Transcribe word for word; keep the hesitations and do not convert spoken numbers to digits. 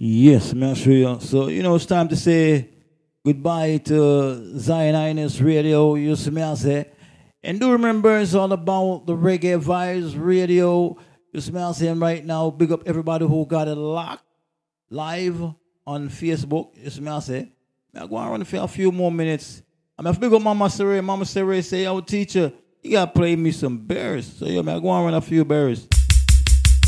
Yes, I'm not sure you. So, you know, it's time to say goodbye to Zion Ines Radio. You see me, I say. And do remember, it's all about the Reggae Vibes Radio. You see me, I say right now. Big up everybody who got it locked live on Facebook. You see me, I say. I go around for a few more minutes. I mean, if big up Mama Saray, Mama Saray say, "Our teacher, you got to play me some bears." So, yeah, man, I go around a few bears.